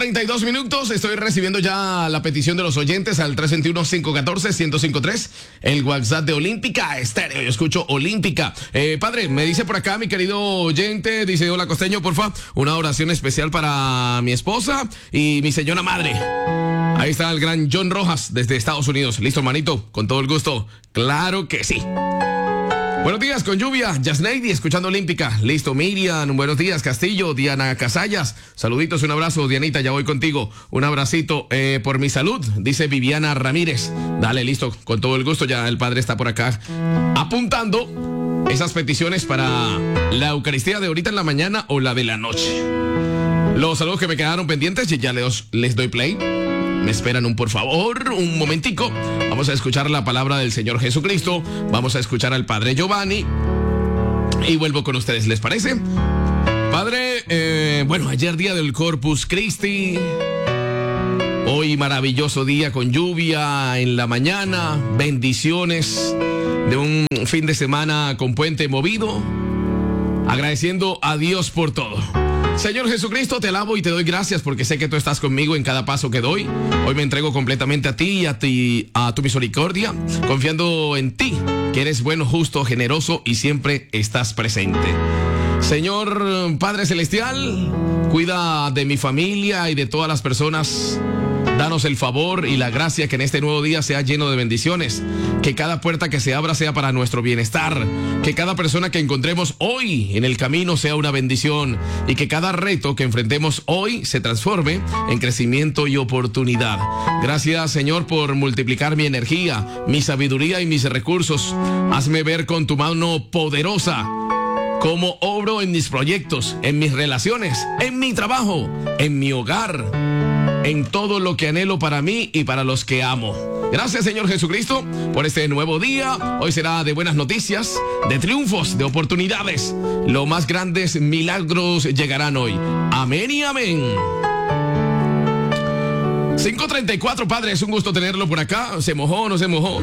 5:32. Estoy recibiendo ya la petición de los oyentes al 321-514-1053. El WhatsApp de Olímpica Estéreo. Yo escucho Olímpica. Padre, me dice por acá mi querido oyente, dice: hola costeño, porfa, una oración especial para mi esposa y mi señora madre. Ahí está el gran John Rojas desde Estados Unidos. Listo, hermanito, con todo el gusto. Claro que sí. Buenos días, con lluvia, Yasneidy, escuchando Olímpica. Listo, Miriam, buenos días, Castillo, Diana Casallas. Saluditos, un abrazo, Dianita, ya voy contigo. Un abracito por mi salud, dice Viviana Ramírez. Dale, listo, con todo el gusto, ya el padre está por acá apuntando esas peticiones para la Eucaristía de ahorita en la mañana o la de la noche. Los saludos que me quedaron pendientes y ya les doy play. Me esperan por favor, un momentico. Vamos a escuchar la palabra del Señor Jesucristo. Vamos a escuchar al Padre Giovanni. Y vuelvo con ustedes, ¿les parece? Padre, bueno, ayer día del Corpus Christi. Hoy maravilloso día con lluvia en la mañana. Bendiciones de un fin de semana con puente movido. Agradeciendo a Dios por todo. Señor Jesucristo, te alabo y te doy gracias porque sé que tú estás conmigo en cada paso que doy. Hoy me entrego completamente a ti y a tu misericordia, confiando en ti, que eres bueno, justo, generoso y siempre estás presente. Señor Padre Celestial, cuida de mi familia y de todas las personas. Danos el favor y la gracia que en este nuevo día sea lleno de bendiciones. Que cada puerta que se abra sea para nuestro bienestar. Que cada persona que encontremos hoy en el camino sea una bendición. Y que cada reto que enfrentemos hoy se transforme en crecimiento y oportunidad. Gracias, Señor, por multiplicar mi energía, mi sabiduría y mis recursos. Hazme ver con tu mano poderosa cómo obro en mis proyectos, en mis relaciones, en mi trabajo, en mi hogar, en todo lo que anhelo para mí y para los que amo. Gracias, Señor Jesucristo, por este nuevo día. Hoy será de buenas noticias, de triunfos, de oportunidades. Los más grandes milagros llegarán hoy. Amén y amén. 5:34, Padre, es un gusto tenerlo por acá. ¿Se mojó o no se mojó?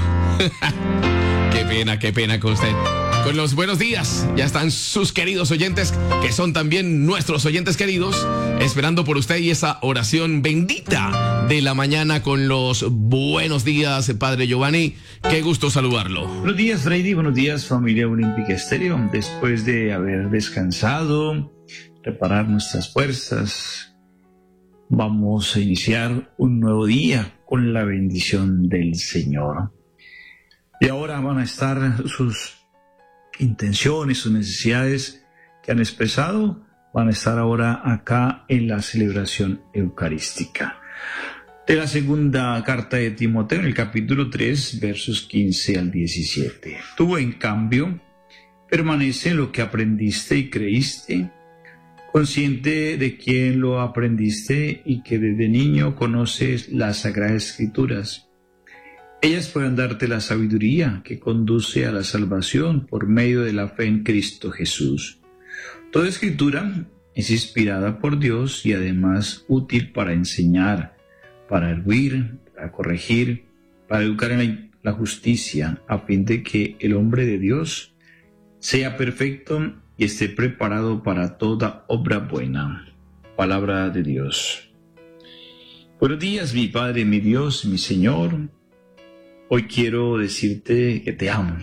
Qué pena con usted. Con los buenos días, ya están sus queridos oyentes, que son también nuestros oyentes queridos, esperando por usted y esa oración bendita de la mañana con los buenos días, Padre Giovanni. Qué gusto saludarlo. Buenos días, Freddy. Buenos días, familia Olímpica Estéreo. Después de haber descansado, reparar nuestras fuerzas, vamos a iniciar un nuevo día con la bendición del Señor. Y ahora van a estar sus intenciones, sus necesidades que han expresado, van a estar ahora acá en la celebración eucarística. De la segunda carta de Timoteo, en el capítulo 3, versos 15 al 17. Tú, en cambio, permanece en lo que aprendiste y creíste, consciente de quién lo aprendiste y que desde niño conoces las Sagradas Escrituras. Ellas pueden darte la sabiduría que conduce a la salvación por medio de la fe en Cristo Jesús. Toda escritura es inspirada por Dios y además útil para enseñar, para hervir, para corregir, para educar en la justicia, a fin de que el hombre de Dios sea perfecto y esté preparado para toda obra buena. Palabra de Dios. Buenos días, mi Padre, mi Dios, mi Señor. Hoy quiero decirte que te amo,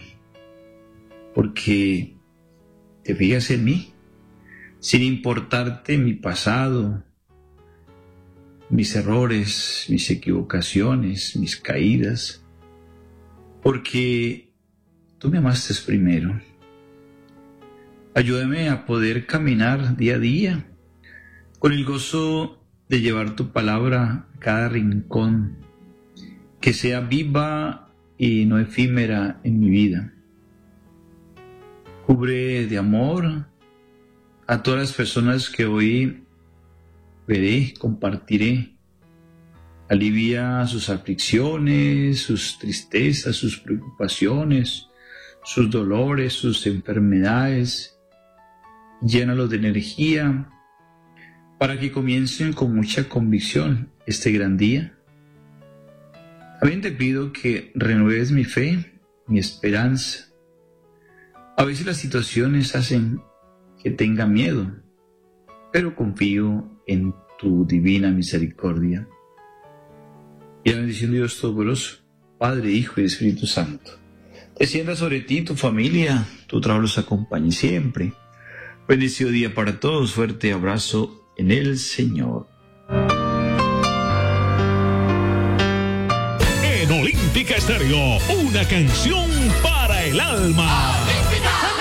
porque te fijas en mí, sin importarte mi pasado, mis errores, mis equivocaciones, mis caídas, porque tú me amaste primero. Ayúdame a poder caminar día a día con el gozo de llevar tu palabra a cada rincón, que sea viva y no efímera en mi vida. Cubre de amor a todas las personas que hoy veré, compartiré. Alivia sus aflicciones, sus tristezas, sus preocupaciones, sus dolores, sus enfermedades. Llénalos de energía para que comiencen con mucha convicción este gran día. También te pido que renueves mi fe, mi esperanza. A veces las situaciones hacen que tenga miedo, pero confío en tu divina misericordia. Y la bendición de Dios Todopoderoso, Padre, Hijo y Espíritu Santo, descienda sobre ti, tu familia, tu trabajo los acompañe siempre. Bendecido día para todos, fuerte abrazo en el Señor. En Olímpica Estéreo, una canción para el alma.